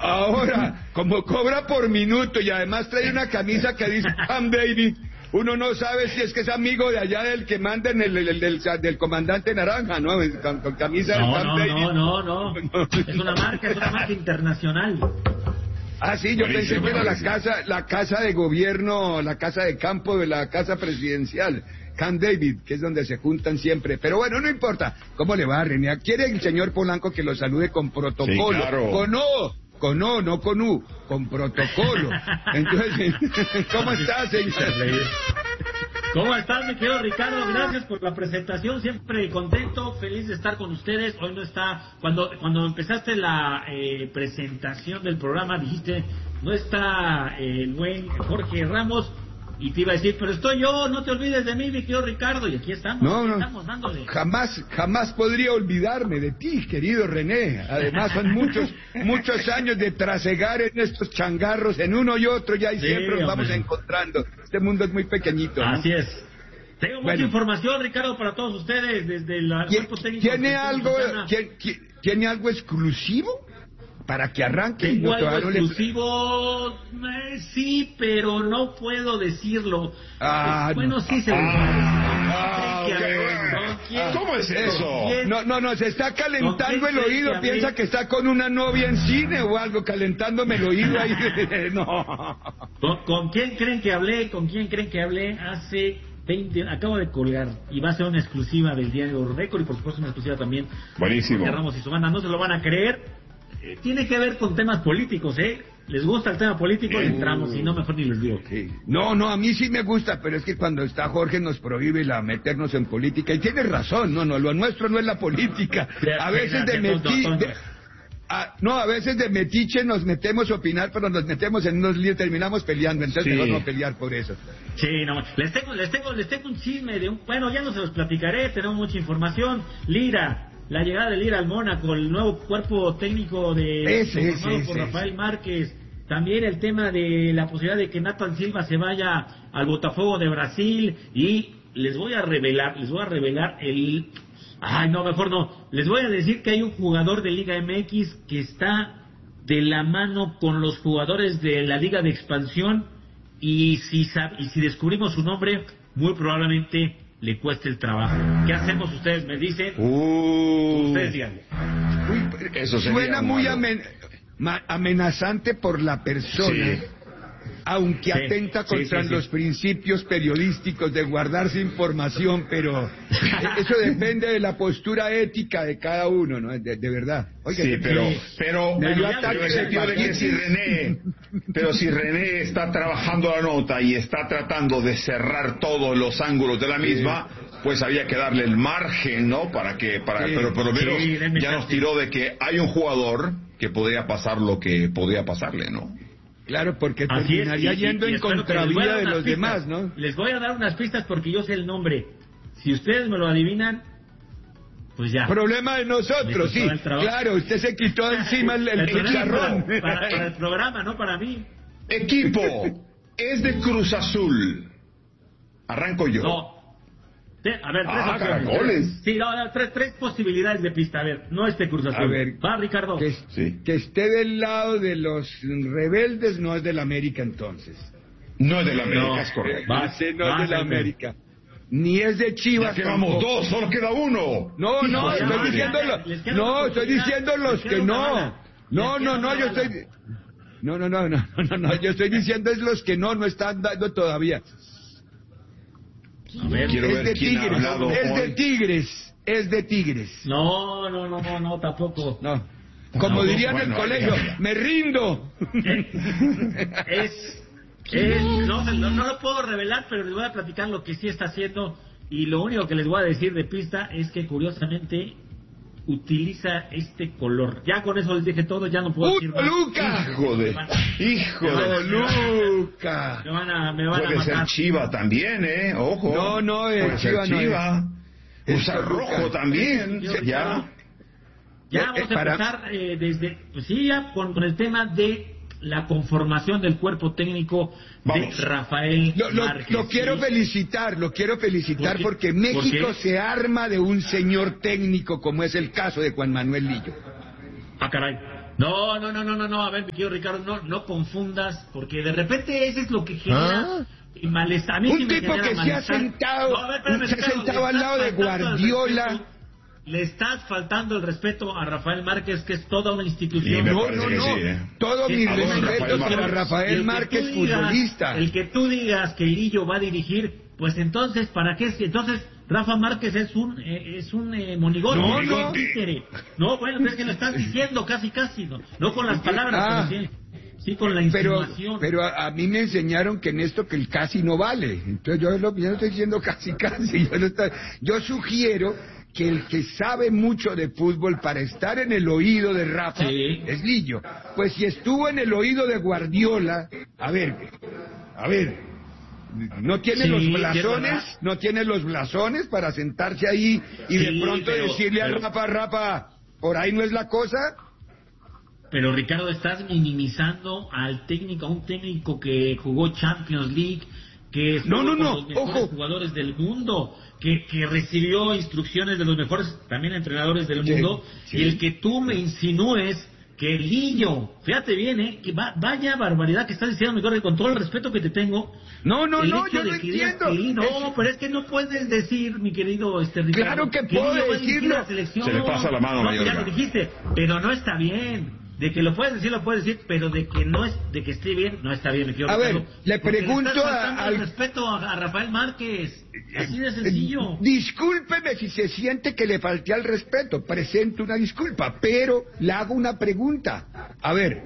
Ahora, como cobra por minuto y además trae una camisa que dice Camp David, uno no sabe si es que es amigo de allá del que manda en del comandante naranja, ¿no? Con camisa de Camp David. No. Es una marca internacional. Ah, sí, yo pensé que era la casa de gobierno, la casa de campo de la casa presidencial, Camp David, que es donde se juntan siempre. Pero bueno, no importa. ¿Cómo le va, René? ¿Quiere el señor Polanco que lo salude con protocolo? Sí, claro. Con O, no con U, con protocolo. Entonces, ¿cómo estás, señor? ¿Cómo estás, mi querido Ricardo? Gracias por la presentación, siempre contento, feliz de estar con ustedes. Hoy no está, cuando empezaste la presentación del programa, dijiste, no está el buen Jorge Ramos, y te iba a decir, pero estoy yo, no te olvides de mí, mi querido Ricardo, y aquí estamos, estamos dándole. Jamás podría olvidarme de ti, querido René. Además son muchos años de trasegar en estos changarros, en uno y otro, ya y sí, siempre nos vamos encontrando. Este mundo es muy pequeñito, ¿no? Así es. Tengo mucha información, Ricardo, para todos ustedes, desde el cuerpo técnico. ¿Tiene algo exclusivo? Para que arranque. Tengo algo exclusivo, sí, pero no puedo decirlo. Bueno, sí se lo ¿Cómo es eso? No, se está calentando el oído, piensa que está con una novia en cine o algo, calentándome el oído ahí. No. ¿Con quién creen que hablé? Hace 20, acabo de colgar, y va a ser una exclusiva del diario Récord, y por supuesto una exclusiva también. Buenísimo. Ramos y su banda, no se lo van a creer. Tiene que ver con temas políticos, ¿eh? ¿Les gusta el tema político? Le entramos, si no, mejor ni les digo. No, a mí sí me gusta, pero es que cuando está Jorge nos prohíbe meternos en política, y tiene razón, lo nuestro no es la política. A veces a veces de metiche nos metemos a opinar, pero nos metemos en unos líos, terminamos peleando, entonces mejor no pelear por eso. Sí, no, les tengo un chisme bueno, ya no se los platicaré, tenemos mucha información. Lira, la llegada de Lira al Mónaco, el nuevo cuerpo técnico formado por Rafael Márquez, también el tema de la posibilidad de que Nathan Silva se vaya al Botafogo de Brasil, y les voy a revelar mejor no, les voy a decir que hay un jugador de Liga MX que está de la mano con los jugadores de la Liga de Expansión, y si descubrimos su nombre, muy probablemente le cueste el trabajo. ¿Qué hacemos? Ustedes me dicen. Ustedes díganme. Eso suena muy amenazante por la persona, aunque atenta contra los principios periodísticos de guardarse información, pero eso depende de la postura ética de cada uno, ¿no? De verdad. Oiga, pero si René está trabajando la nota y está tratando de cerrar todos los ángulos de la misma, pues había que darle el margen, ¿no? Pero por lo menos ya nos tiró de que hay un jugador que podría pasar lo que podría pasarle, ¿no? Claro, porque terminaría yendo en contravía de los demás, ¿no? Les voy a dar unas pistas porque yo sé el nombre. Si ustedes me lo adivinan, pues ya. Problema de nosotros, sí. Claro, usted se quitó encima el chicharrón. Para el programa, no para mí. Equipo, es de Cruz Azul. Arranco yo. No. A ver, caracoles. Sí, tres posibilidades de pista. A ver, no Cruz Azul. A ver, va, Ricardo. Que esté del lado de los rebeldes, no es del América entonces. No es del América, es correcto. No es del América. Ni es de Chivas. Ya quedamos dos, solo queda uno. Estoy diciendo los que no. Yo estoy diciendo es los que no están dando todavía. A ver, es de Tigres. No, tampoco. No. Como dirían en el colegio, me rindo. No lo puedo revelar, pero les voy a platicar lo que sí está haciendo, y lo único que les voy a decir de pista es que curiosamente utiliza este color. Ya con eso les dije todo, ya no puedo decir más. ¡Luca! ¡Hijo de Luca! Me van a puede matar. ser Chiva también, ojo. No, Chiva. Usa rojo también. Ya vamos a empezar con el tema de la conformación del cuerpo técnico de Rafael Márquez. Lo quiero felicitar porque México se arma de un señor técnico como es el caso de Juan Manuel Lillo. Caray. No, a ver, mi querido Ricardo, no confundas, porque de repente eso es lo que genera malestar. A mí un sí tipo que se ha sentado, al lado de Guardiola. Le estás faltando el respeto a Rafael Márquez, que es toda una institución. No. Todo mi respeto para Rafael Márquez, futbolista. El que tú digas que Lillo va a dirigir, pues entonces, ¿para qué? Entonces, Rafa Márquez es un monigote. No, bueno, es que lo estás diciendo casi, no con las palabras, pero sí con la insinuación. Pero a mí me enseñaron que en esto que el casi no vale. Entonces yo no estoy diciendo casi. Yo sugiero que el que sabe mucho de fútbol para estar en el oído de Rafa es Lillo. Pues si estuvo en el oído de Guardiola, a ver, no tiene los blasones para sentarse ahí y de pronto decirle a Rafa, por ahí no es la cosa. Pero Ricardo, estás minimizando al técnico, a un técnico que jugó Champions League, que estuvo con los mejores jugadores del mundo, que recibió instrucciones de los mejores también entrenadores del mundo, y el que tú me insinúes que Lillo, fíjate bien, que vaya barbaridad que estás diciendo, mi con todo el respeto que te tengo. No, yo no entiendo. Pero es que no puedes decir, mi querido Ricardo. Claro que puedo decirlo. Se le pasa la mano, ya lo dijiste, pero no está bien. De que lo puedes decir, pero de que esté bien, no está bien. A ver, le pregunto al respeto a Rafael Márquez. Así de sencillo. Discúlpeme si se siente que le falté al respeto. Presento una disculpa, pero le hago una pregunta. A ver.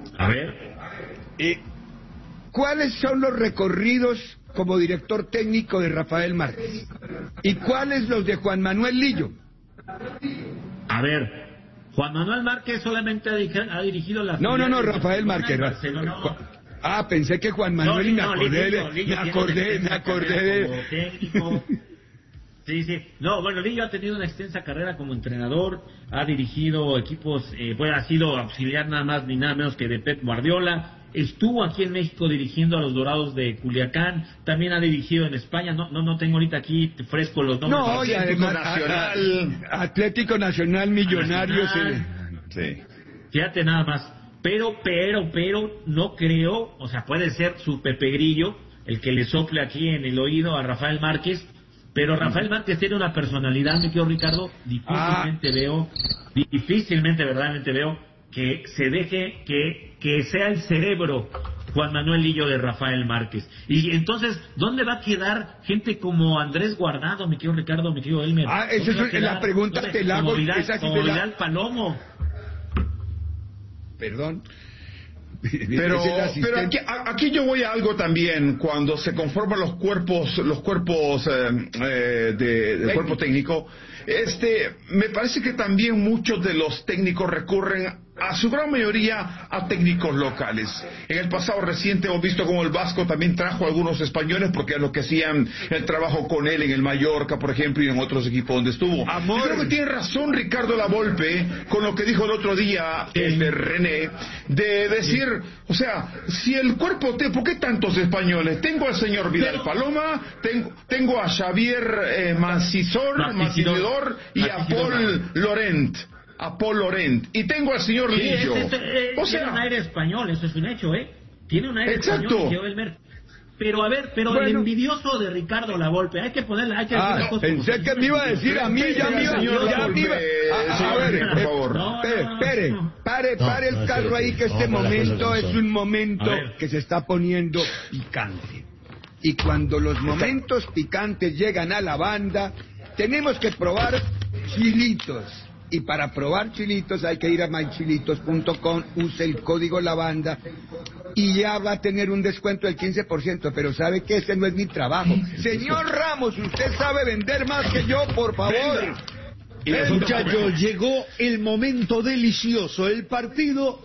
¿Cuáles son los recorridos como director técnico de Rafael Márquez? ¿Y cuáles los de Juan Manuel Lillo? A ver. Juan Manuel Márquez solamente ha dirigido la... No, Rafael Márquez. Pensé que Juan Manuel, me acordé de... Técnico. Sí. No, bueno, Lillo ha tenido una extensa carrera como entrenador, ha dirigido equipos, ha sido auxiliar nada más ni nada menos que de Pep Guardiola. Estuvo aquí en México dirigiendo a los Dorados de Culiacán, también ha dirigido en España, no tengo ahorita aquí fresco los nombres. No, y además Atlético Nacional, Millonarios. Sí. Fíjate nada más, pero no creo, o sea, puede ser su Pepe Grillo, el que le sople aquí en el oído a Rafael Márquez, pero Rafael Márquez tiene una personalidad, mi querido Ricardo, difícilmente verdaderamente veo que se deje que sea el cerebro Juan Manuel Lillo de Rafael Márquez. Y entonces, ¿dónde va a quedar gente como Andrés Guardado, mi querido Ricardo, mi querido Elmer? Esa es la pregunta que le hago. Como Vidal Palomo. Perdón. Pero aquí yo voy a algo también. Cuando se conforman los cuerpos del cuerpo técnico, me parece que también muchos de los técnicos recurren a su gran mayoría a técnicos locales. En el pasado reciente hemos visto como el Vasco también trajo a algunos españoles porque es lo que hacían el trabajo con él en el Mallorca, por ejemplo, y en otros equipos donde estuvo. Yo creo que tiene razón Ricardo Lavolpe con lo que dijo el otro día René, de decir, o sea, si el cuerpo ¿por qué tantos españoles? Tengo al señor Vidal Paloma, tengo a Xavier Mancisidor y a Paul Laurent, y tengo al señor Lillo. Tiene un aire español, eso es un hecho, Tiene un aire español, pero el envidioso de Ricardo Lavolpe, hay que ponerle, pensé que me iba a decir a mí, ya me iba. A ver, por favor. Pare el carro ahí, que este momento es un momento que se está poniendo picante. Y cuando los momentos picantes llegan a la banda, tenemos que probar chilitos. Y para probar chilitos hay que ir a mychilitos.com, use el código LABANDA y ya va a tener un descuento del 15%, pero sabe que ese no es mi trabajo. Señor Ramos, usted sabe vender más que yo, por favor. Y muchachos, llegó el momento delicioso, el partido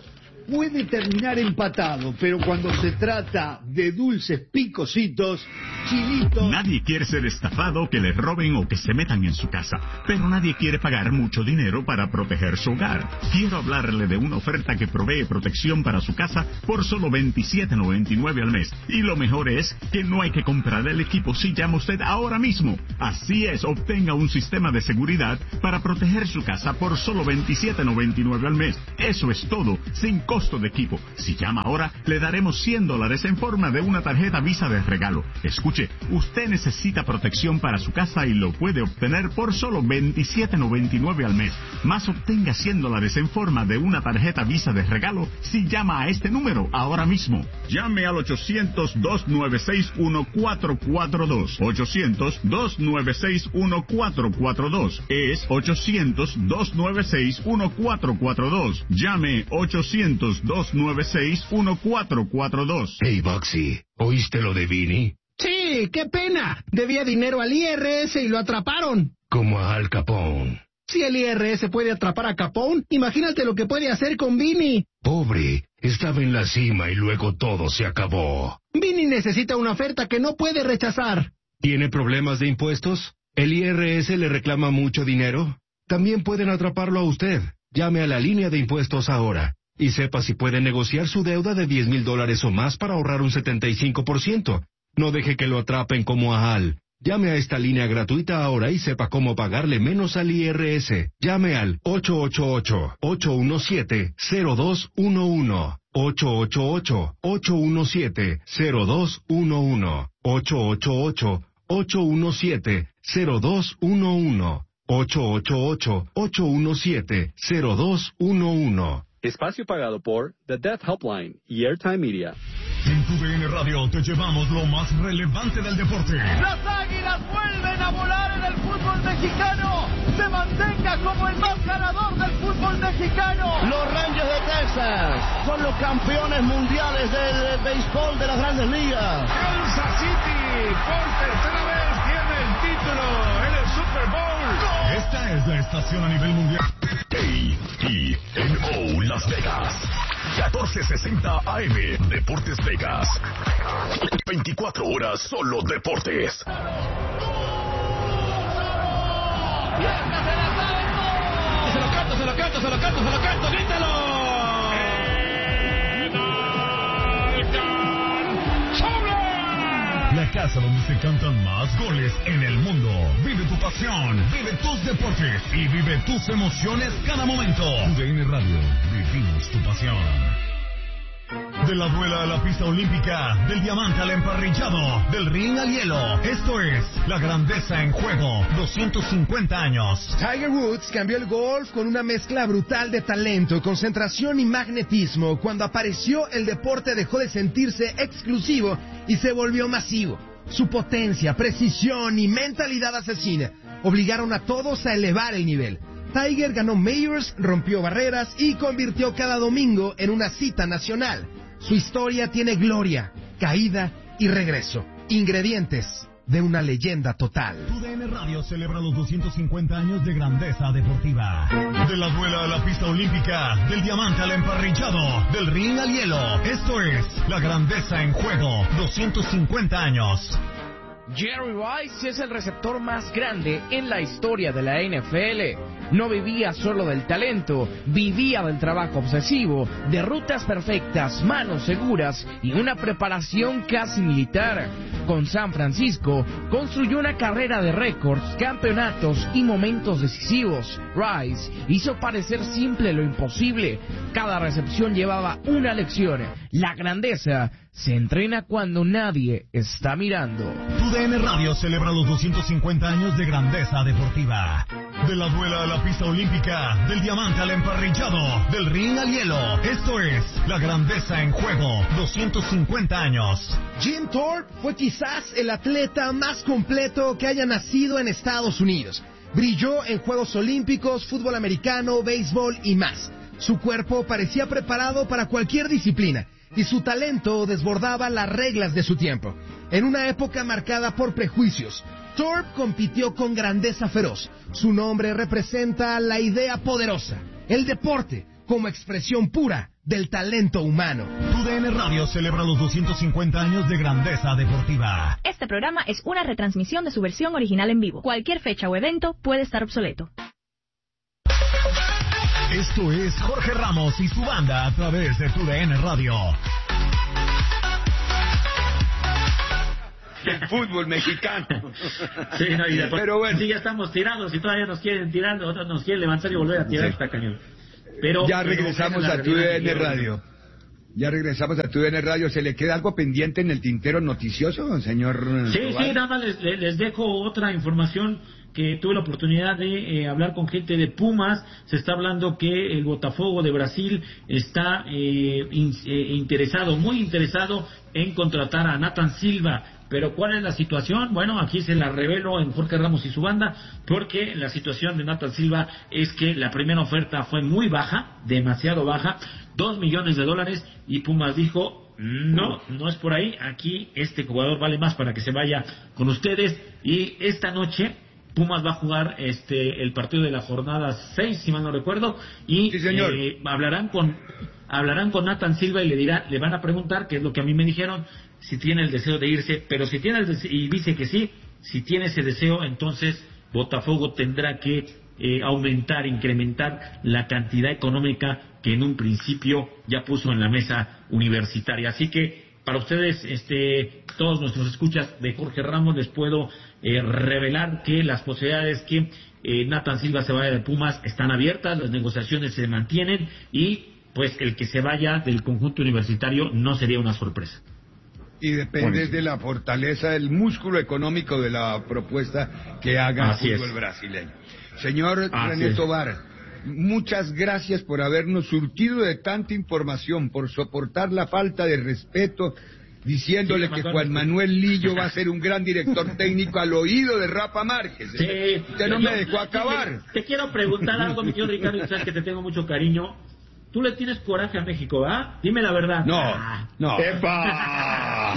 puede terminar empatado, pero cuando se trata de dulces picositos, chilitos... Nadie quiere ser estafado, que le roben o que se metan en su casa, pero nadie quiere pagar mucho dinero para proteger su hogar. Quiero hablarle de una oferta que provee protección para su casa por solo $27.99 al mes. Y lo mejor es que no hay que comprar el equipo si llama usted ahora mismo. Así es, obtenga un sistema de seguridad para proteger su casa por solo $27.99 al mes. Eso es todo, sin costo de equipo. Si llama ahora, le daremos $100 en forma de una tarjeta Visa de regalo. Escuche, usted necesita protección para su casa y lo puede obtener por solo $27.99 al mes. Más obtenga $100 en forma de una tarjeta Visa de regalo si llama a este número ahora mismo. Llame al 800-296-1442. 800-296-1442. Es 800-296-1442. Llame 800-296-1442. Hey, Boxy, ¿oíste lo de Vinny? Sí, qué pena. Debía dinero al IRS y lo atraparon. Como a Al Capone. Si el IRS puede atrapar a Capone, imagínate lo que puede hacer con Vinny. Pobre, estaba en la cima y luego todo se acabó. Vinny necesita una oferta que no puede rechazar. ¿Tiene problemas de impuestos? ¿El IRS le reclama mucho dinero? También pueden atraparlo a usted. Llame a la línea de impuestos ahora y sepa si puede negociar su deuda de $10,000 o más para ahorrar un 75%. No deje que lo atrapen como a Al. Llame a esta línea gratuita ahora y sepa cómo pagarle menos al IRS. Llame al 888-817-0211. 888-817-0211. 888-817-0211. 888-817-0211. Espacio pagado por The Death Helpline y Airtime Media. En TUDN Radio te llevamos lo más relevante del deporte. Las Águilas vuelven a volar en el fútbol mexicano. Se mantenga como el más ganador del fútbol mexicano. Los Rangers de Texas son los campeones mundiales del béisbol de las Grandes Ligas. Kansas City por tercera vez tiene el título en el Super Bowl. Esta es la estación a nivel mundial. KENO Las Vegas. 1460 AM, Deportes Vegas. 24 horas solo deportes. ¡Se lo canto! ¡Grítalo! La casa donde se cantan más goles en el mundo. Vive tu pasión, vive tus deportes y vive tus emociones cada momento. TUDN Radio, vivimos tu pasión. De la duela a la pista olímpica, del diamante al emparrillado, del ring al hielo. Esto es la grandeza en juego, 250 años. Tiger Woods cambió el golf con una mezcla brutal de talento, concentración y magnetismo. Cuando apareció, el deporte dejó de sentirse exclusivo y se volvió masivo. Su potencia, precisión y mentalidad asesina obligaron a todos a elevar el nivel. Tiger ganó Majors, rompió barreras y convirtió cada domingo en una cita nacional. Su historia tiene gloria, caída y regreso. Ingredientes de una leyenda total. TUDN Radio celebra los 250 años de grandeza deportiva. De la duela a la pista olímpica, del diamante al emparrillado, del ring al hielo. Esto es la grandeza en juego, 250 años. Jerry Rice es el receptor más grande en la historia de la NFL. No vivía solo del talento, vivía del trabajo obsesivo, de rutas perfectas, manos seguras y una preparación casi militar. Con San Francisco construyó una carrera de récords, campeonatos y momentos decisivos. Rice hizo parecer simple lo imposible. Cada recepción llevaba una lección. La grandeza se entrena cuando nadie está mirando. TUDN Radio celebra los 250 años de grandeza deportiva. De la duela a la pista olímpica, del diamante al emparrillado, del ring al hielo. Esto es la grandeza en juego, 250 años. Jim Thorpe fue quizás el atleta más completo que haya nacido en Estados Unidos. Brilló en Juegos Olímpicos, fútbol americano, béisbol y más. Su cuerpo parecía preparado para cualquier disciplina y su talento desbordaba las reglas de su tiempo. En una época marcada por prejuicios, Thorpe compitió con grandeza feroz. Su nombre representa la idea poderosa, el deporte como expresión pura del talento humano. TUDN Radio celebra los 250 años de grandeza deportiva. Este programa es una retransmisión de su versión original en vivo. Cualquier fecha o evento puede estar obsoleto. Esto es Jorge Ramos y su banda a través de TUDN Radio. El fútbol mexicano. Sí, no, y después, pero bueno, sí, ya estamos tirados y todavía nos quieren tirar, otros nos quieren levantar y volver a tirar, esta cañón. Pero ya regresamos a TUDN Radio. Ya regresamos a TUDN Radio. ¿Se le queda algo pendiente en el tintero noticioso, señor? Sí, nada más les dejo otra información que tuve la oportunidad de hablar con gente de Pumas. Se está hablando que el Botafogo de Brasil está interesado, muy interesado en contratar a Nathan Silva. Pero ¿cuál es la situación? Bueno, aquí se la revelo en Jorge Ramos y su banda, porque la situación de Nathan Silva es que la primera oferta fue muy baja, demasiado baja, $2 millones, y Pumas dijo, no es por ahí, aquí este jugador vale más para que se vaya con ustedes, y esta noche Pumas va a jugar el partido de la jornada 6, si mal no recuerdo, y sí, señor. hablarán con Nathan Silva y le van a preguntar, que es lo que a mí me dijeron, si tiene el deseo de irse, pero si tiene y dice que sí, si tiene ese deseo, entonces Botafogo tendrá que incrementar la cantidad económica que en un principio ya puso en la mesa universitaria. Así que para ustedes, todos nuestros escuchas de Jorge Ramos, les puedo revelar que las posibilidades que Nathan Silva se vaya de Pumas están abiertas, las negociaciones se mantienen y pues el que se vaya del conjunto universitario no sería una sorpresa. Y depende de la fortaleza del músculo económico de la propuesta que haga el fútbol brasileño. Señor René Tobar, muchas gracias por habernos surtido de tanta información, por soportar la falta de respeto, diciéndole que Juan Manuel Lillo va a ser un gran director técnico al oído de Rafa Márquez. Sí, usted no me dejó acabar. Te quiero preguntar algo, mi querido Ricardo, y sabes que te tengo mucho cariño. Tú le tienes coraje a México, ¿verdad? Dime la verdad. No. ¡Epa!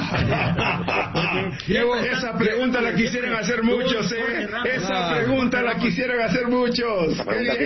Esa pregunta la quisieron hacer muchos, Esa pregunta la quisieron hacer muchos.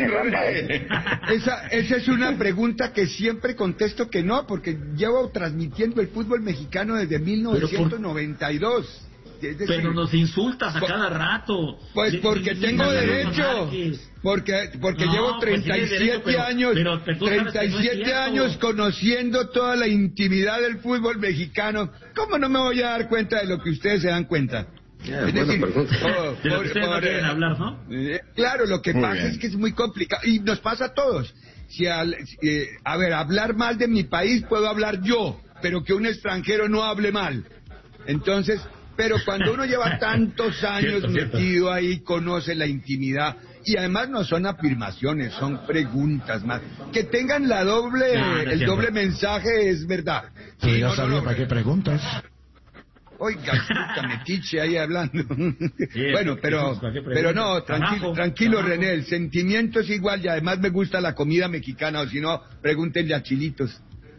Esa es una pregunta que siempre contesto que no, porque llevo transmitiendo el fútbol mexicano desde 1992. Pero nos insultas a cada rato. Pues porque tengo derecho. Porque llevo 37 años, 37 años conociendo toda la intimidad del fútbol mexicano. ¿Cómo no me voy a dar cuenta de lo que ustedes se dan cuenta? Es decir, de lo que ustedes no quieren hablar, ¿no? Claro, lo que pasa es que es muy complicado y nos pasa a todos. Hablar mal de mi país puedo hablar yo, pero que un extranjero no hable mal. Entonces, pero cuando uno lleva tantos años metido ahí, conoce la intimidad. Y además no son afirmaciones, son preguntas más. Que tengan el doble mensaje es verdad. Sí, ya sabía para qué preguntas. Oiga, puta metiche ahí hablando. Bueno, pero no, tranquilo René, el sentimiento es igual y además me gusta la comida mexicana, o si no, pregúntenle a Chilitos.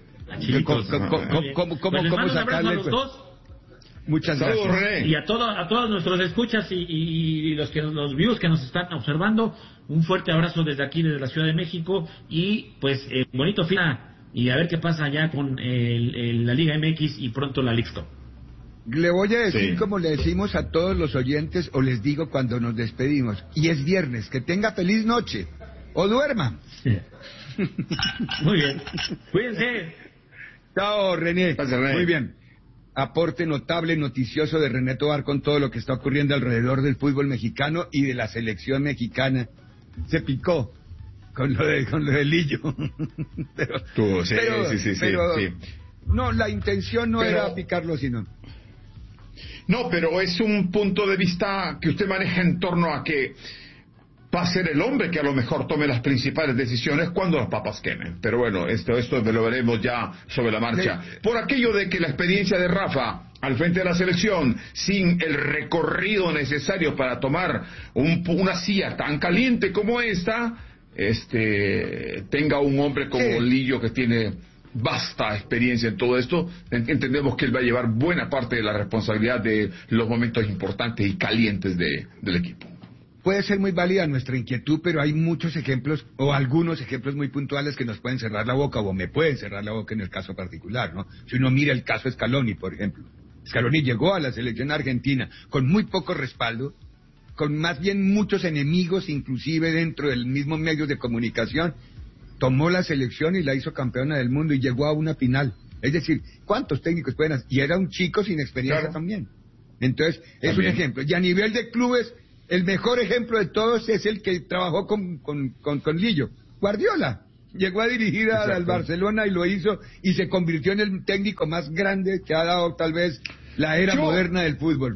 ¿Cómo sacarle? Muchas gracias. René. Y a todos nuestros escuchas y los views que nos están observando, un fuerte abrazo desde aquí, desde la Ciudad de México, y pues bonito final, y a ver qué pasa ya con la Liga MX y pronto la Liga. Le voy a decir como le decimos a todos los oyentes, o les digo cuando nos despedimos, y es viernes, que tenga feliz noche, o duerma. Sí. Muy bien, cuídense. Chao René. Muy bien. Aporte notable, noticioso de René Tobar con todo lo que está ocurriendo alrededor del fútbol mexicano y de la selección mexicana. Se picó con lo de Lillo. pero no, la intención no era picarlo, sino... No, pero es un punto de vista que usted maneja en torno a que va a ser el hombre que a lo mejor tome las principales decisiones cuando las papas quemen. Pero bueno, esto lo veremos ya sobre la marcha. Por aquello de que la experiencia de Rafa al frente de la selección, sin el recorrido necesario para tomar una silla tan caliente como esta, tenga un hombre como Lillo que tiene vasta experiencia en todo esto, entendemos que él va a llevar buena parte de la responsabilidad de los momentos importantes y calientes del equipo. puede ser muy válida nuestra inquietud, pero hay muchos ejemplos, o algunos ejemplos muy puntuales que nos pueden cerrar la boca, o me pueden cerrar la boca en el caso particular, ¿no? Si uno mira el caso Scaloni, por ejemplo. Scaloni llegó a la selección argentina con muy poco respaldo, con más bien muchos enemigos, inclusive dentro del mismo medio de comunicación, tomó la selección y la hizo campeona del mundo y llegó a una final. Es decir, ¿cuántos técnicos pueden hacer? Y era un chico sin experiencia también. Entonces, es un ejemplo. Y a nivel de clubes, el mejor ejemplo de todos es el que trabajó con Lillo, Guardiola. Llegó a dirigir al Barcelona y lo hizo, y se convirtió en el técnico más grande que ha dado tal vez la era moderna del fútbol.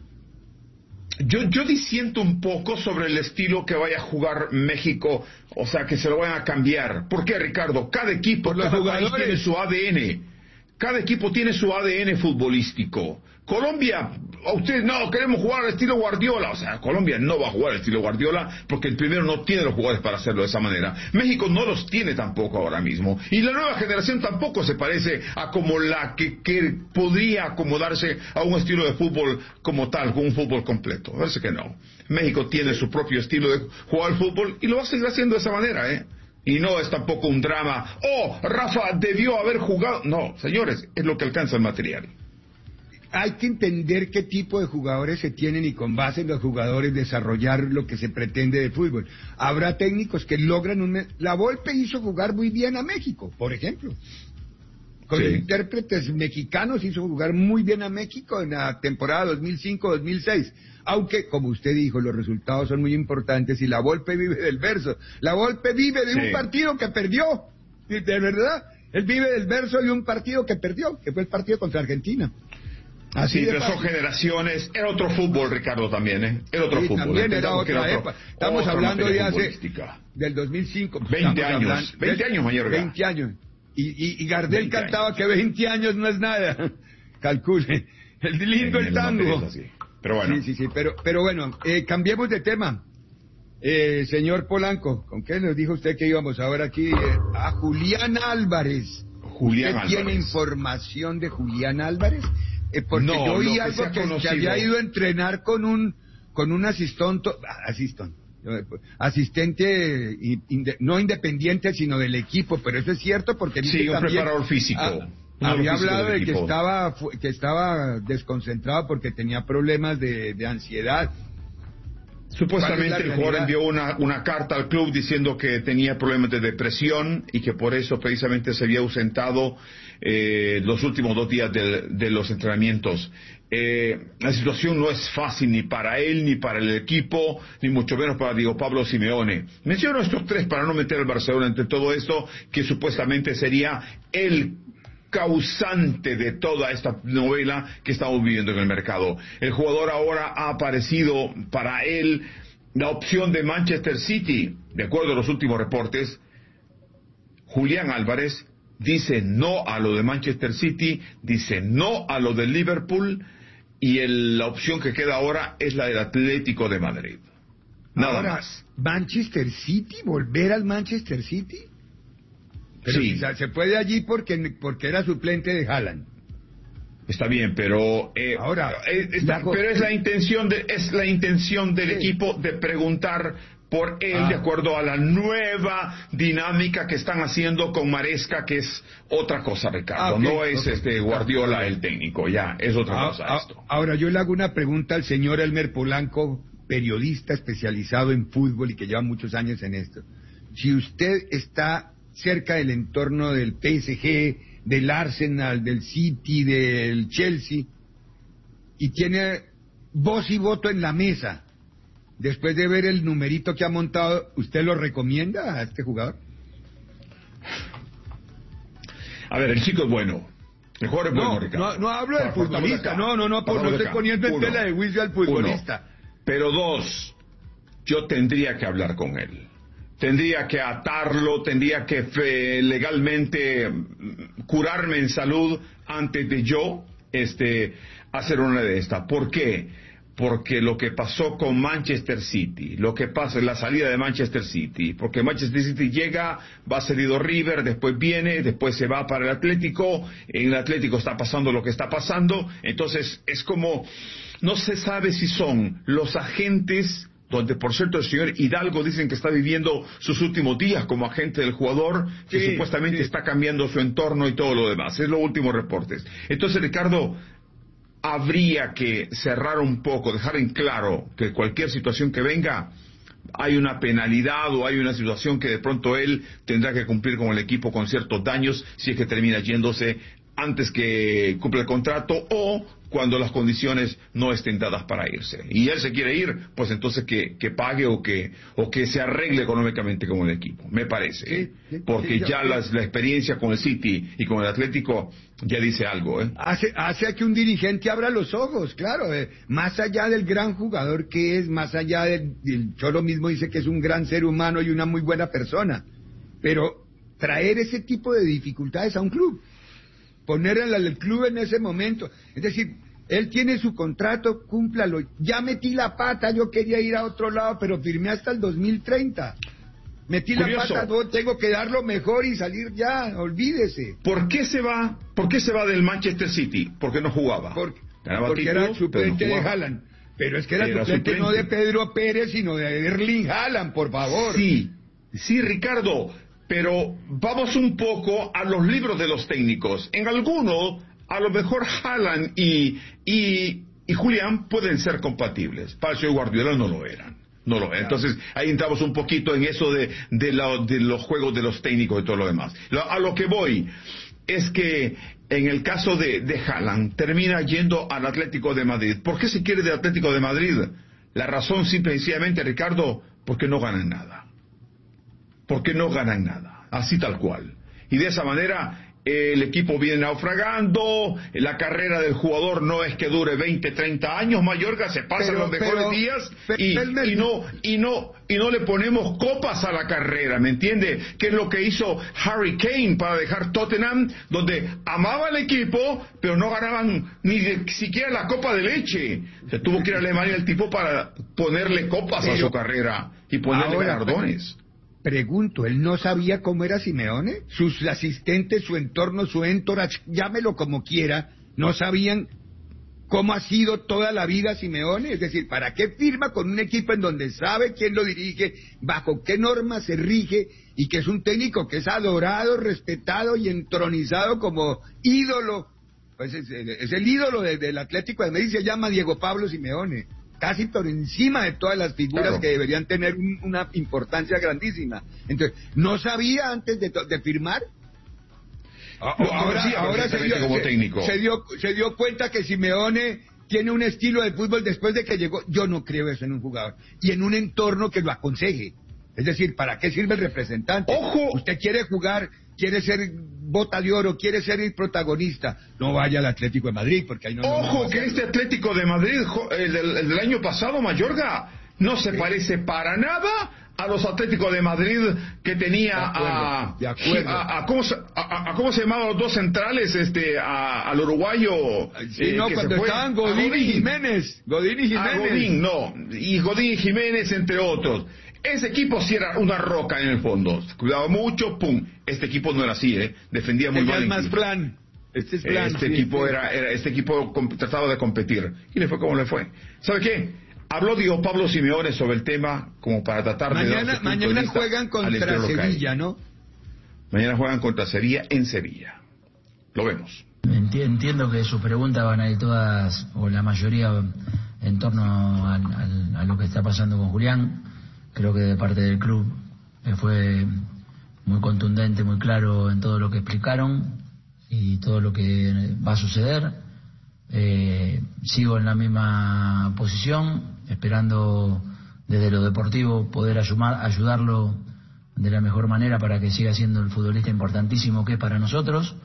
Yo disiento un poco sobre el estilo que vaya a jugar México, o sea, que se lo vayan a cambiar. ¿Por qué, Ricardo? Cada equipo, cada país tiene su ADN. Cada equipo tiene su ADN futbolístico. Colombia, ustedes no, queremos jugar al estilo Guardiola. O sea, Colombia no va a jugar al estilo Guardiola porque el primero no tiene los jugadores para hacerlo de esa manera. México no los tiene tampoco ahora mismo. Y la nueva generación tampoco se parece a como la que podría acomodarse a un estilo de fútbol como tal, con un fútbol completo. Parece que no. México tiene su propio estilo de jugar al fútbol y lo va a seguir haciendo de esa manera, ¿eh? Y no es tampoco un drama. ¡Oh, Rafa debió haber jugado! No, señores, es lo que alcanza el material. Hay que entender qué tipo de jugadores se tienen y con base en los jugadores desarrollar lo que se pretende de fútbol. Habrá técnicos que logran La Volpe hizo jugar muy bien a México, por ejemplo. Con intérpretes mexicanos hizo jugar muy bien a México en la temporada 2005-2006. Aunque, como usted dijo, los resultados son muy importantes y La Volpe vive del verso. La Volpe vive de un partido que perdió. De verdad, él vive del verso de un partido que perdió, que fue el partido contra Argentina. Así sí, pero son generaciones. Era otro fútbol, Ricardo, también, ¿eh? Era otro fútbol. También era otra época. Estamos hablando de hace... del 2005. 20 años. 20 años, mayor. 20 años. Y Gardel cantaba que 20 años no es nada. Calcule. El lindo el tango. Pero bueno. Sí, pero bueno, cambiemos de tema. Señor Polanco, ¿con qué nos dijo usted que íbamos ahora aquí? A Julián Álvarez. ¿Usted tiene información de Julián Álvarez? Porque yo oí algo que había ido a entrenar con un asistente, no independiente, sino del equipo, pero eso es cierto porque sí, un preparador físico. Había hablado de que estaba desconcentrado porque tenía problemas de ansiedad. Supuestamente el jugador envió una carta al club diciendo que tenía problemas de depresión y que por eso precisamente se había ausentado los últimos 2 días de los entrenamientos. La situación no es fácil ni para él, ni para el equipo, ni mucho menos para Diego Pablo Simeone. Menciono estos 3 para no meter al Barcelona entre todo esto, que supuestamente sería el causante de toda esta novela que estamos viviendo en el mercado. El jugador ahora ha aparecido para él la opción de Manchester City. De acuerdo a los últimos reportes, Julián Álvarez dice no a lo de Manchester City, dice no a lo de Liverpool, y la opción que queda ahora es la del Atlético de Madrid. Nada más. ¿Manchester City? ¿Volver al Manchester City? Pero sí. Quizás se puede allí porque era suplente de Haaland. Está bien, pero pero es la intención del equipo de preguntar por él de acuerdo a la nueva dinámica que están haciendo con Maresca, que es otra cosa, Ricardo. No es Guardiola el técnico, ya es otra cosa esto. Ahora yo le hago una pregunta al señor Elmer Polanco, periodista especializado en fútbol y que lleva muchos años en esto. Si usted está cerca del entorno del PSG, del Arsenal, del City, del Chelsea, y tiene voz y voto en la mesa, después de ver el numerito que ha montado, ¿usted lo recomienda a este jugador? A ver, el chico es bueno. El jugador es bueno, Ricardo. No hablo del futbolista, no estoy poniendo en tela de juicio al futbolista. Pero 2, yo tendría que hablar con él. Tendría que atarlo, tendría que legalmente curarme en salud antes de yo hacer una de estas. ¿Por qué? Porque lo que pasó con Manchester City, lo que pasa en la salida de Manchester City, porque Manchester City llega, va cedido River, después viene, después se va para el Atlético, en el Atlético está pasando lo que está pasando, entonces es como, no se sabe si son los agentes donde por cierto el señor Hidalgo dicen que está viviendo sus últimos días como agente del jugador, que supuestamente está cambiando su entorno y todo lo demás. Es los últimos reportes. Entonces, Ricardo, habría que cerrar un poco, dejar en claro que cualquier situación que venga, hay una penalidad o hay una situación que de pronto él tendrá que cumplir con el equipo con ciertos daños si es que termina yéndose antes que cumpla el contrato o cuando las condiciones no estén dadas para irse. Y él se quiere ir, pues entonces que pague o que se arregle económicamente con el equipo, me parece. Porque ya la experiencia con el City y con el Atlético ya dice algo. Hace que un dirigente abra los ojos, claro. Más allá del gran jugador que es, más allá del Cholo mismo dice que es un gran ser humano y una muy buena persona. Pero traer ese tipo de dificultades a un club, poner al club en ese momento, es decir, él tiene su contrato, cúmplalo. Ya metí la pata, yo quería ir a otro lado, pero firmé hasta el 2030. Metí Curioso. la pata, no, tengo que dar lo mejor y salir ya, olvídese. ¿Por qué se va del Manchester City? Porque no jugaba. Porque título, era suplente no de Haaland. Pero es que era suplente no de Pedro Pérez, sino de Erling Haaland, por favor. Sí, Ricardo, pero vamos un poco a los libros de los técnicos. En algunos, a lo mejor Haaland y Julián pueden ser compatibles. Para el señor Guardiola no lo eran. Entonces ahí entramos un poquito en eso de los juegos de los técnicos y todo lo demás. A lo que voy es que en el caso de Haaland termina yendo al Atlético de Madrid. ¿Por qué se quiere del Atlético de Madrid? La razón simple y sencillamente, Ricardo, porque no ganan nada. Así tal cual. Y de esa manera el equipo viene naufragando, la carrera del jugador no es que dure 20, 30 años, Mayorga, se pasan los mejores días y no le ponemos copas a la carrera, ¿me entiende? Que es lo que hizo Harry Kane para dejar Tottenham, donde amaba el equipo, pero no ganaban ni siquiera la copa de leche. Se tuvo que ir a Alemania el tipo para ponerle copas a su carrera y ponerle galardones. Pregunto, ¿él no sabía cómo era Simeone? Sus asistentes, su entorno, su entourage, llámelo como quiera, no sabían cómo ha sido toda la vida Simeone. Es decir, ¿para qué firma con un equipo en donde sabe quién lo dirige, bajo qué normas se rige, y que es un técnico que es adorado, respetado y entronizado como ídolo? Pues es el ídolo del Atlético de Madrid, se llama Diego Pablo Simeone. Casi por encima de todas las figuras que deberían tener una importancia grandísima. Entonces, ¿no sabía antes de firmar? Ahora se dio cuenta que Simeone tiene un estilo de fútbol después de que llegó. Yo no creo eso en un jugador. Y en un entorno que lo aconseje. Es decir, ¿para qué sirve el representante? ¡Ojo! Usted quiere jugar, quiere ser bota de oro, quiere ser el protagonista, no vaya al Atlético de Madrid, porque ahí no... ¡Ojo, que este Atlético de Madrid, el del año pasado, Mayorga, no se parece para nada a los Atléticos de Madrid que tenía ¿cómo se llamaban los dos centrales, al uruguayo? Cuando estaban Godín y Jiménez. Godín y Jiménez, entre otros. Ese equipo sí era una roca en el fondo, cuidaba mucho, pum. Este equipo no era así, defendía muy mal. Es más plan. Este es plan. Este equipo trataba de competir y le fue como le fue. ¿Sabe qué? Habló Diego Pablo Simeone sobre el tema como para tratar de... Mañana juegan contra Sevilla, ¿no? Mañana juegan contra Sevilla en Sevilla. Lo vemos. Entiendo que sus preguntas van a ir todas, o la mayoría, en torno a lo que está pasando con Julián. Creo que de parte del club fue muy contundente, muy claro en todo lo que explicaron y todo lo que va a suceder. Sigo en la misma posición, esperando desde lo deportivo poder ayudarlo de la mejor manera para que siga siendo el futbolista importantísimo que es para nosotros,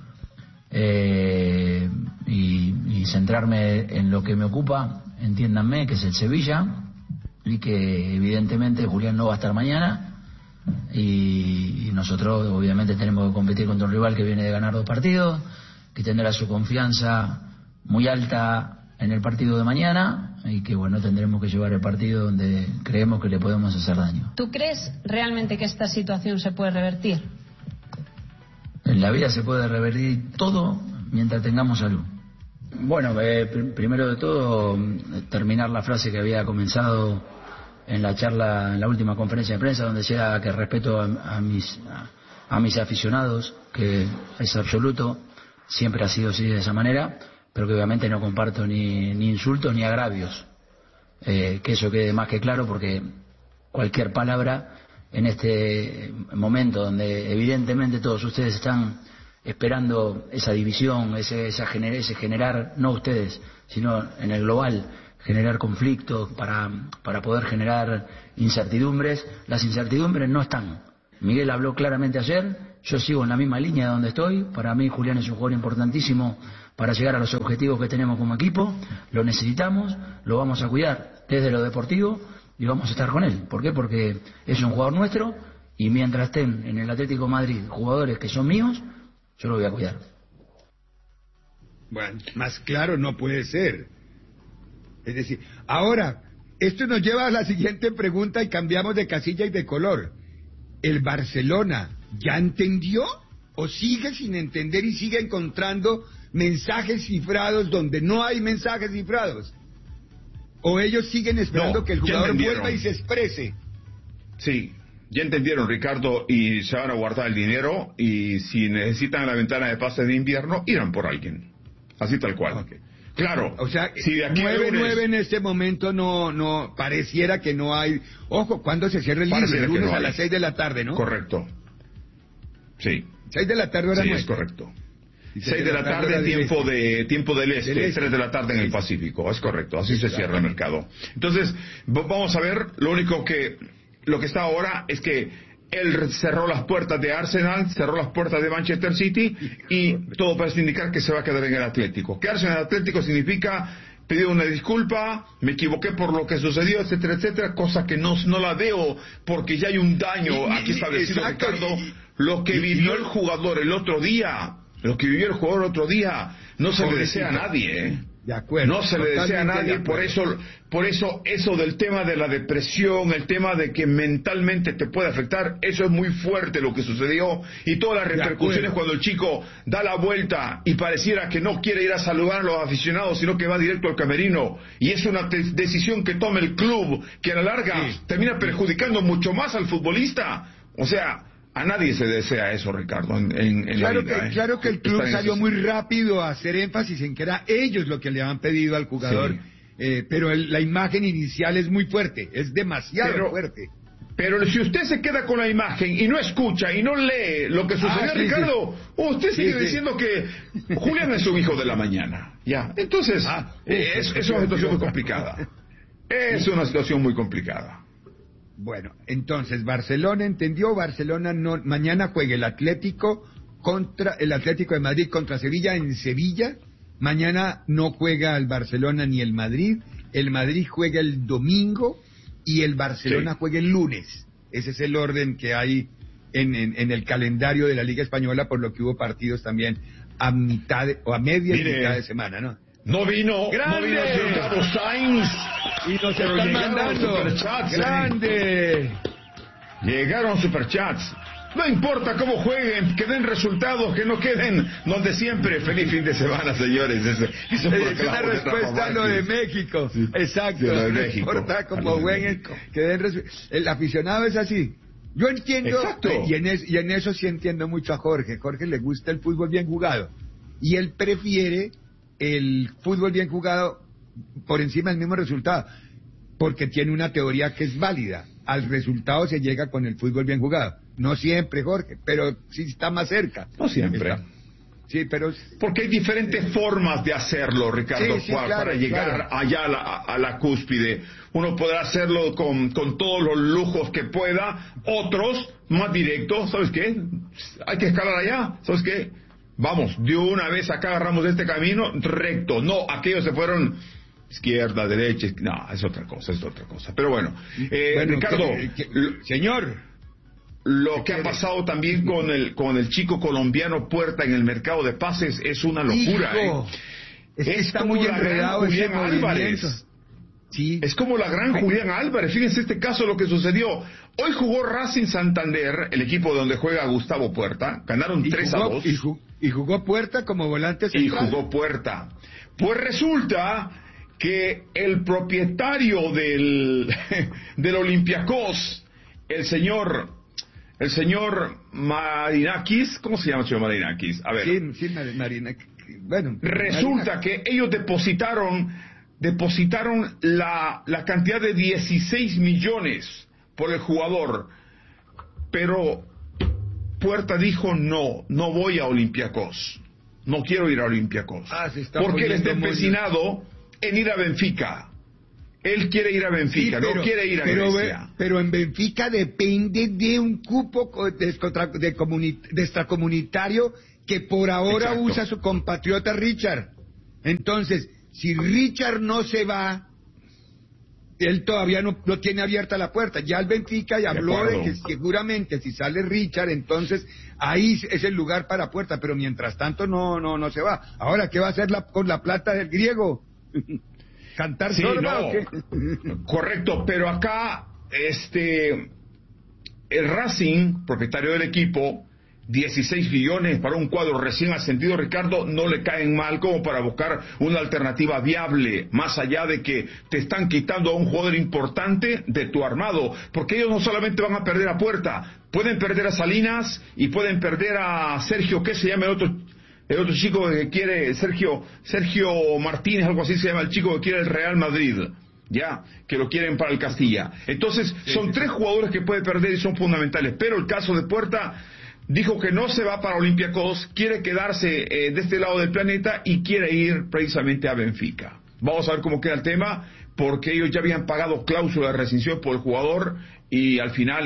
y centrarme en lo que me ocupa, entiéndanme, que es el Sevilla, y que evidentemente Julián no va a estar mañana, y nosotros obviamente tenemos que competir contra un rival que viene de ganar 2 partidos, que tendrá su confianza muy alta en el partido de mañana, y que bueno, tendremos que llevar el partido donde creemos que le podemos hacer daño. ¿Tú crees realmente que esta situación se puede revertir? En la vida se puede revertir todo mientras tengamos salud. Bueno, primero de todo, terminar la frase que había comenzado en la charla, en la última conferencia de prensa, donde decía que respeto a mis aficionados, que es absoluto, siempre ha sido así de esa manera, pero que obviamente no comparto ni insultos ni agravios. Que eso quede más que claro, porque cualquier palabra en este momento donde evidentemente todos ustedes están esperando esa división, ese generar, no ustedes, sino en el global, generar conflictos para poder generar incertidumbres. Las incertidumbres no están. Miguel habló claramente ayer, yo sigo en la misma línea de donde estoy. Para mí Julián es un jugador importantísimo para llegar a los objetivos que tenemos como equipo. Lo necesitamos, lo vamos a cuidar desde lo deportivo y vamos a estar con él. ¿Por qué? Porque es un jugador nuestro y mientras estén en el Atlético de Madrid jugadores que son míos, yo lo voy a cuidar. Bueno, más claro no puede ser. Es decir, ahora, esto nos lleva a la siguiente pregunta y cambiamos de casilla y de color. ¿El Barcelona ya entendió o sigue sin entender y sigue encontrando mensajes cifrados donde no hay mensajes cifrados? ¿O ellos siguen esperando que el jugador vuelva y se exprese? Sí, ya entendieron, Ricardo, y se van a guardar el dinero, y si necesitan la ventana de pase de invierno, irán por alguien. Así tal cual. Okay. Claro. O sea, si de aquí 9-9 en este momento no pareciera que no hay. Ojo, ¿cuándo se cierra el libro? El lunes a las 6 de la tarde, ¿no? Correcto. Sí. 6 de la tarde hora nuestra. Sí, es correcto. 6 de la tarde, tiempo del este, 3 de la tarde en el Pacífico, es correcto, así se cierra el mercado. Entonces, vamos a ver, lo que está ahora es que él cerró las puertas de Arsenal, cerró las puertas de Manchester City, y todo parece indicar que se va a quedar en el Atlético. Quedarse en el Atlético significa pedir una disculpa, me equivoqué por lo que sucedió, etcétera, etcétera, cosa que no la veo, porque ya hay un daño aquí establecido, Ricardo. Lo que vivió el jugador el otro día, no se le desea a nadie, ¿eh? De acuerdo. No se le desea a nadie, por eso eso del tema de la depresión, el tema de que mentalmente te puede afectar, eso es muy fuerte lo que sucedió, y todas las repercusiones cuando el chico da la vuelta y pareciera que no quiere ir a saludar a los aficionados, sino que va directo al camerino, y es una decisión que toma el club, que a la larga termina perjudicando mucho más al futbolista. O sea, a nadie se desea eso, Ricardo, en claro la vida, claro que el club salió muy rápido a hacer énfasis en que era ellos lo que le habían pedido al jugador, pero la imagen inicial es muy fuerte, es demasiado fuerte. Pero si usted se queda con la imagen y no escucha y no lee lo que sucedió, Ricardo, usted sigue diciendo que Julián es un hijo de la mañana. Ya, entonces, es una situación muy complicada. Es una situación muy complicada. Bueno, entonces Barcelona entendió, Barcelona no, mañana juega el Atlético de Madrid contra Sevilla en Sevilla. Mañana no juega el Barcelona ni el Madrid juega el domingo y el Barcelona juega el lunes. Ese es el orden que hay en el calendario de la Liga Española, por lo que hubo partidos también a mitad o a media y mitad de semana, ¿no? No vino Carlos Sainz. Y nos están mandando superchats. ¡Grande! Llegaron superchats. No importa cómo jueguen, que den resultados, que no queden donde siempre. Feliz fin de semana, señores. Eso es una respuesta a lo de México. Sí. Exacto. Lo de no México. importa cómo jueguen, que den resultados. El aficionado es así. Yo entiendo, y en eso sí entiendo mucho a Jorge. Jorge le gusta el fútbol bien jugado. Y él prefiere el fútbol bien jugado por encima del mismo resultado, porque tiene una teoría que es válida. Al resultado se llega con el fútbol bien jugado. No siempre, Jorge, pero sí está más cerca. No siempre. Sí, pero porque hay diferentes formas de hacerlo, Ricardo, para llegar allá a la cúspide. Uno podrá hacerlo con todos los lujos que pueda, otros más directos. ¿Sabes qué? Hay que escalar allá. ¿Sabes qué? Vamos, de una vez acá agarramos este camino recto. No, aquellos se fueron izquierda, derecha. No, es otra cosa. Pero bueno, Ricardo, señor, lo que ha pasado también con el chico colombiano Puerta en el mercado de pases es una locura. Está muy enredado Julián Álvarez. Sí. Es como la gran Julián Álvarez. Fíjense este caso, lo que sucedió. Hoy jugó Racing Santander, el equipo donde juega Gustavo Puerta. Ganaron 3-2. Y jugó Puerta como volante central. Y jugó Puerta. Pues resulta que el propietario del Olympiacos, el señor Marinakis, ¿cómo se llama el señor Marinakis? A ver. Sí, Marinakis. Bueno, resulta que ellos depositaron la cantidad de 16 millones por el jugador, pero Puerta dijo no voy a Olympiacos, no quiero ir a Olympiacos, porque él está empecinado en ir a Benfica. Él quiere ir a Benfica, sí, no quiere ir a Grecia. Pero en Benfica depende de un cupo de extracomunitario que por ahora usa su compatriota Richard. Entonces, si Richard no se va, él todavía no tiene abierta la puerta. Ya el Benfica ya habló de que seguramente si sale Richard, entonces ahí es el lugar para Puerta, pero mientras tanto no se va. Ahora, ¿qué va a hacer con la plata del griego? ¿Cantar sorda o qué? Correcto, pero acá el Racing, propietario del equipo, 16 millones para un cuadro recién ascendido, Ricardo, no le caen mal como para buscar una alternativa viable, más allá de que te están quitando a un jugador importante de tu armado, porque ellos no solamente van a perder a Puerta, pueden perder a Salinas y pueden perder a Sergio, ¿qué se llama el otro chico que quiere? Sergio Martínez, algo así se llama el chico que quiere el Real Madrid, ya, que lo quieren para el Castilla. Entonces, son tres jugadores que puede perder y son fundamentales, pero el caso de Puerta dijo que no se va para Olympiacos, quiere quedarse de este lado del planeta y quiere ir precisamente a Benfica. Vamos a ver cómo queda el tema, porque ellos ya habían pagado cláusula de rescisión por el jugador y al final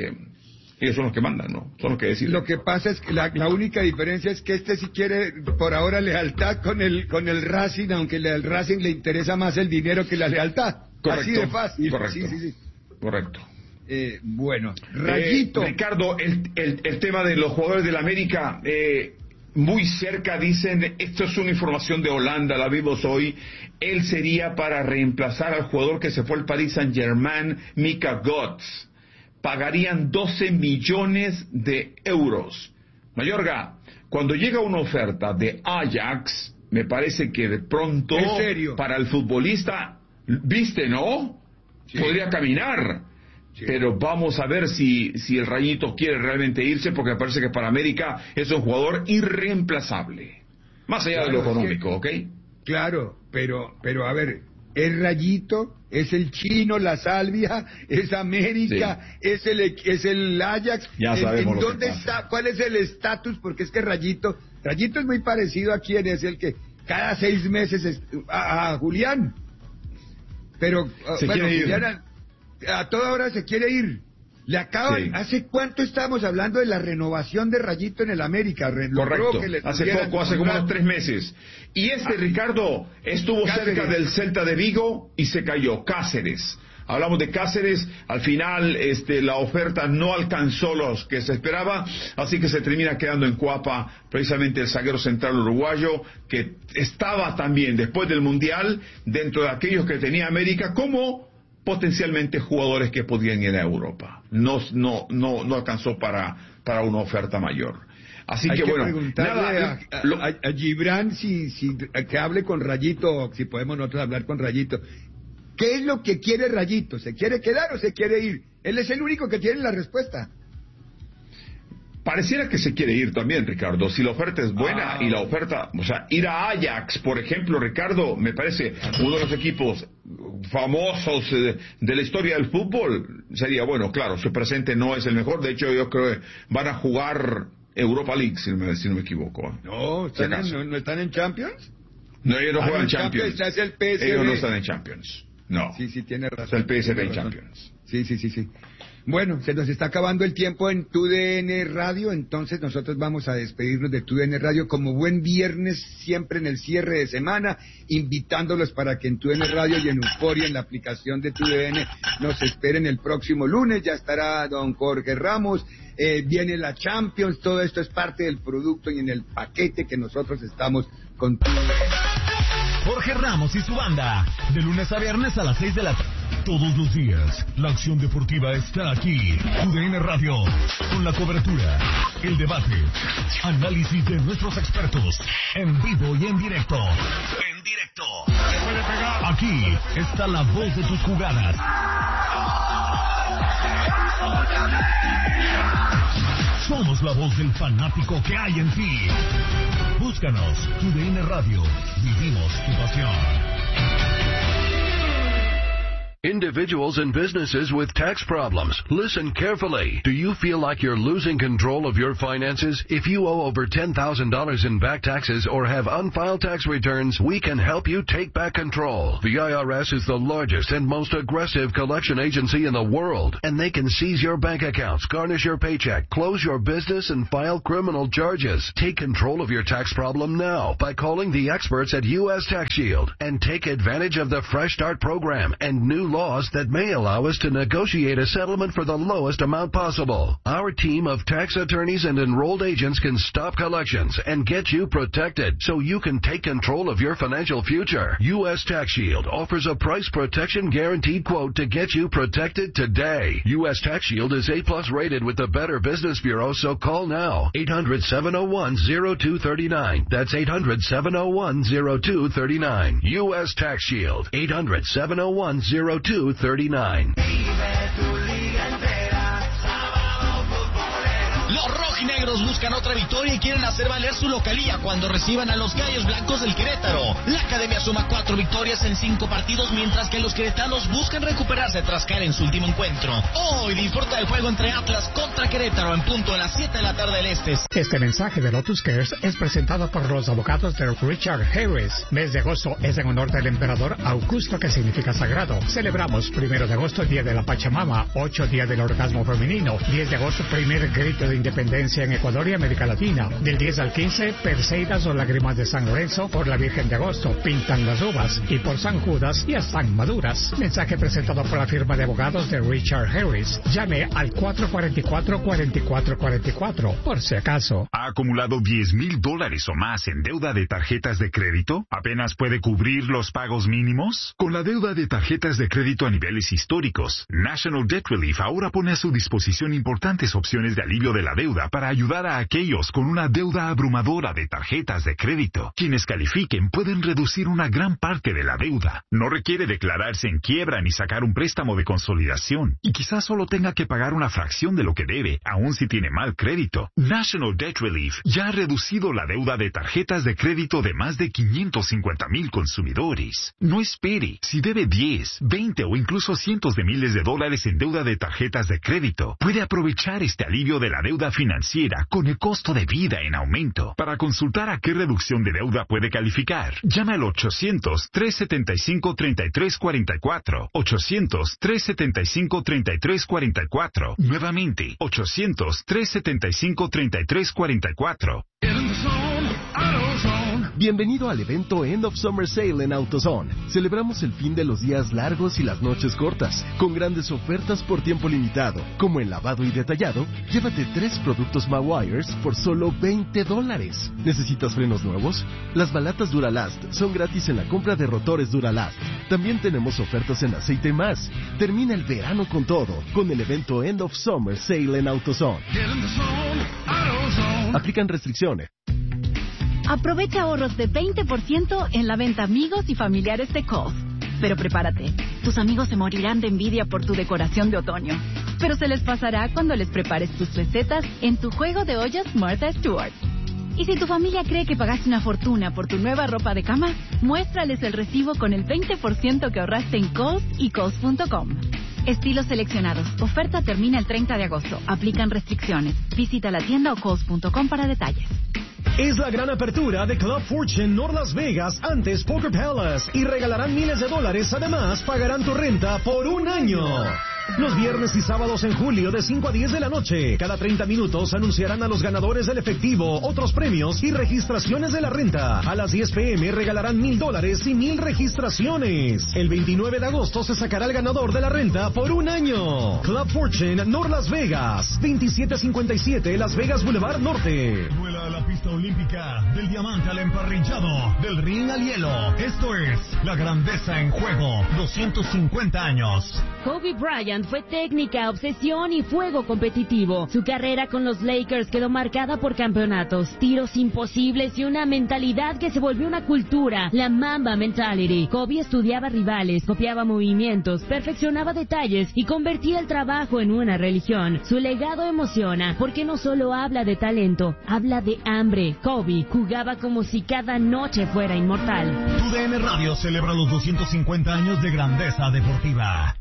ellos son los que mandan, ¿no? Son los que deciden. Lo que pasa es que la única diferencia es que sí quiere por ahora lealtad con el Racing, aunque al Racing le interesa más el dinero que la lealtad. Correcto. Así de fácil. Correcto. Sí. Correcto. Bueno, Rayito. Ricardo, el tema de los jugadores del América, muy cerca dicen, esto es una información de Holanda, la vimos hoy, él sería para reemplazar al jugador que se fue al Paris Saint-Germain, Mika Götze. Pagarían 12 millones de euros. Mayorga, cuando llega una oferta de Ajax, me parece que de pronto, ¿en serio? Para el futbolista, viste, ¿no? Sí. Podría caminar. Sí. Pero vamos a ver si el Rayito quiere realmente irse, porque me parece que para América es un jugador irreemplazable. Más allá de lo económico, ¿ok? Claro, pero a ver, el Rayito, es el Chino, la Salvia, es América, sí. es el Ajax. Ya sabemos ¿En dónde está? ¿Cuál es el estatus? Porque es que Rayito es muy parecido a quien es el que cada 6 meses a Julián. Pero Julián a toda hora se quiere ir. Le acaban, sí. ¿Hace cuánto estábamos hablando de la renovación de Rayito en el América? Correcto, hace como unos 3 meses. Y Ricardo, estuvo Cáceres, cerca del Celta de Vigo y se cayó. Cáceres. Hablamos de Cáceres, al final la oferta no alcanzó los que se esperaba, así que se termina quedando en Cuapa precisamente el zaguero central uruguayo, que estaba también después del Mundial dentro de aquellos que tenía América como potencialmente jugadores que podían ir a Europa. No alcanzó para una oferta mayor. Así que bueno, nada, a Gibran que hable con Rayito, si podemos nosotros hablar con Rayito. ¿Qué es lo que quiere Rayito? ¿Se quiere quedar o se quiere ir? Él es el único que tiene la respuesta. Pareciera que se quiere ir también, Ricardo, si la oferta es buena y la oferta, o sea, ir a Ajax, por ejemplo, Ricardo, me parece uno de los equipos famosos de la historia del fútbol, sería bueno, claro, su presente no es el mejor, de hecho yo creo que van a jugar Europa League, si no me equivoco. No, ¿no están en Champions? No, ellos no juegan Champions. Ellos no están en Champions. No. Sí, tiene razón. Es el PSV en Champions. Sí. Bueno, se nos está acabando el tiempo en TUDN Radio, entonces nosotros vamos a despedirnos de TUDN Radio como buen viernes, siempre en el cierre de semana, invitándolos para que en TUDN Radio y en Euforia, en la aplicación de TUDN, nos esperen el próximo lunes. Ya estará don Jorge Ramos, viene la Champions, todo esto es parte del producto y en el paquete que nosotros estamos con TUDN. Jorge Ramos y su banda, de lunes a viernes a las 6 de la tarde. Todos los días, la acción deportiva está aquí. TUDN Radio, con la cobertura, el debate, análisis de nuestros expertos, en vivo y en directo. En en directo. Aquí está la voz de tus jugadas. Somos la voz del fanático que hay en ti. Búscanos, TUDN Radio. Vivimos tu pasión. Individuals and businesses with tax problems, listen carefully. Do you feel like you're losing control of your finances? If you owe over $10,000 in back taxes or have unfiled tax returns, we can help you take back control. The IRS is the largest and most aggressive collection agency in the world, and they can seize your bank accounts, garnish your paycheck, close your business, and file criminal charges. Take control of your tax problem now by calling the experts at U.S. Tax Shield and take advantage of the Fresh Start program and new laws that may allow us to negotiate a settlement for the lowest amount possible. Our team of tax attorneys and enrolled agents can stop collections and get you protected so you can take control of your financial future. U.S. Tax Shield offers a price protection guaranteed quote to get you protected today. U.S. Tax Shield is A+ rated with the Better Business Bureau, so call now. 800-701-0239. That's 800-701-0239. U.S. Tax Shield. 800-701-0239. Los rojinegros buscan otra victoria y quieren hacer valer su localía cuando reciban a los Gallos Blancos del Querétaro. La academia suma 4 victorias en 5 partidos, mientras que los queretanos buscan recuperarse tras caer en su último encuentro. Hoy disfruta del juego entre Atlas contra Querétaro en punto a las 7 de la tarde del este. Este mensaje de Lotus Cares es presentado por los abogados de Richard Harris. Mes de agosto es en honor del emperador Augusto, que significa sagrado. Celebramos 1 de agosto, Día de la Pachamama, 8 Día del Orgasmo Femenino, 10 de agosto, primer grito de independencia en Ecuador y América Latina. Del 10 al 15, Perseidas o Lágrimas de San Lorenzo. Por la Virgen de Agosto, pintan las uvas. Y por San Judas, ya están maduras. Mensaje presentado por la firma de abogados de Richard Harris. Llame al 444-4444, por si acaso. ¿Ha acumulado $10,000 o más en deuda de tarjetas de crédito? ¿Apenas puede cubrir los pagos mínimos? Con la deuda de tarjetas de crédito a niveles históricos, National Debt Relief ahora pone a su disposición importantes opciones de alivio de la deuda para ayudar a aquellos con una deuda abrumadora de tarjetas de crédito. Quienes califiquen pueden reducir una gran parte de la deuda. No requiere declararse en quiebra ni sacar un préstamo de consolidación. Y quizás solo tenga que pagar una fracción de lo que debe, aun si tiene mal crédito. National Debt Relief ya ha reducido la deuda de tarjetas de crédito de más de 550,000 consumidores. No espere. Si debe 10, 20 o incluso cientos de miles de dólares en deuda de tarjetas de crédito, puede aprovechar este alivio de la deuda financiera con el costo de vida en aumento. Para consultar a qué reducción de deuda puede calificar, llame al 800-375-3344. 800-375-3344. Nuevamente, 800-375-3344. Bienvenido al evento End of Summer Sale en AutoZone. Celebramos el fin de los días largos y las noches cortas, con grandes ofertas por tiempo limitado. Como en lavado y detallado, llévate 3 productos Mawires por solo $20. ¿Necesitas frenos nuevos? Las balatas Duralast son gratis en la compra de rotores Duralast. También tenemos ofertas en aceite más. Termina el verano con todo, con el evento End of Summer Sale en AutoZone. Aplican restricciones. Aprovecha ahorros de 20% en la venta amigos y familiares de Kohl's. Pero prepárate, tus amigos se morirán de envidia por tu decoración de otoño. Pero se les pasará cuando les prepares tus recetas en tu juego de ollas Martha Stewart. Y si tu familia cree que pagaste una fortuna por tu nueva ropa de cama, muéstrales el recibo con el 20% que ahorraste en Kohl's y Kohl's.com. Estilos seleccionados. Oferta termina el 30 de agosto. Aplican restricciones. Visita la tienda o Kohl's.com para detalles. Es la gran apertura de Club Fortune North Las Vegas, antes Poker Palace, y regalarán miles de dólares. Además, pagarán tu renta por un año. Los viernes y sábados en julio de 5 a 10 de la noche. Cada 30 minutos anunciarán a los ganadores del efectivo, otros premios y registraciones de la renta. A las 10 p.m. regalarán $1,000 y 1,000 registraciones. El 29 de agosto se sacará el ganador de la renta por un año. Club Fortune North Las Vegas, 2757 Las Vegas Boulevard Norte. Vuela a la pista pista olímpica, del diamante al emparrillado, del ring al hielo. Esto es La Grandeza en Juego, 250 años. Kobe Bryant fue técnica, obsesión y fuego competitivo. Su carrera con los Lakers quedó marcada por campeonatos, tiros imposibles y una mentalidad que se volvió una cultura, la Mamba Mentality. Kobe estudiaba rivales, copiaba movimientos, perfeccionaba detalles y convertía el trabajo en una religión. Su legado emociona porque no solo habla de talento, habla de hambre. Kobe jugaba como si cada noche fuera inmortal. TUDN Radio celebra los 250 años de grandeza deportiva.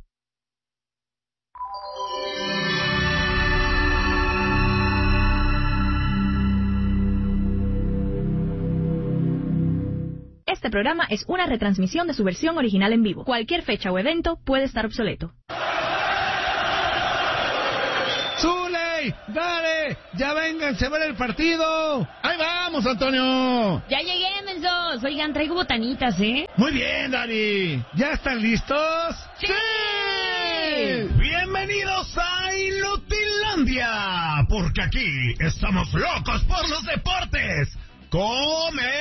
Este programa es una retransmisión de su versión original en vivo. Cualquier fecha o evento puede estar obsoleto. ¡Zuley! ¡Dale! ¡Ya vénganse a ver el partido! ¡Ahí vamos, Antonio! Ya llegué, mensos. Oigan, traigo botanitas, ¿eh? Muy bien, Dani. ¿Ya están listos? ¡Sí! Bienvenidos a Inutilandia, porque aquí estamos locos por los deportes. ¡Comenzamos!